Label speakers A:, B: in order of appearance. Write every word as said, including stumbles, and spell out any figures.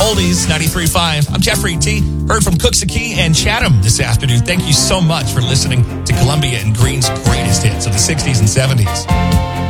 A: Oldies, ninety-three point five. I'm Jeffrey T. Heard from Cooksakee and Chatham this afternoon. Thank you so much for listening to Columbia and Green's greatest hits of the sixties and seventies.